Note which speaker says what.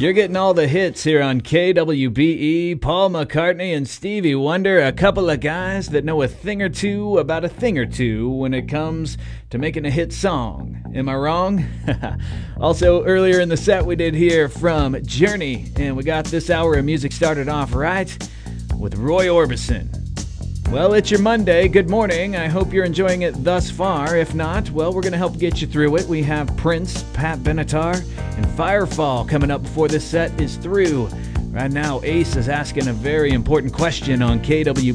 Speaker 1: You're getting all the hits here on KWBE. Paul McCartney and Stevie Wonder, a couple of guys that know a thing or two about a thing or two when it comes to making a hit song. Am I wrong? Also, earlier in the set, we did hear from Journey, and we got this hour of music started off right with Roy Orbison. Well, it's your Monday. Good morning. I hope you're enjoying it thus far. If not, well, we're going to help get you through it. We have Prince, Pat Benatar, and Firefall coming up before this set is through. Right now, Ace is asking a very important question on KW.